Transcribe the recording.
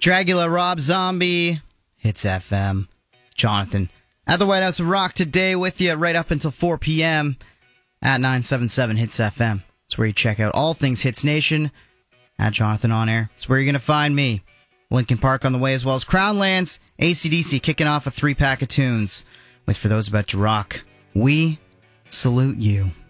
Dragula, Rob Zombie, Hits FM. Jonathan at the White House of Rock today with you right up until 4 p.m. at 977 Hits FM. It's where you check out all things Hits Nation. At Jonathan On Air. It's where you're going to find me. Linkin Park on the way, as well as Crownlands, AC/DC kicking off a 3-pack of tunes with For Those About to Rock. We salute you.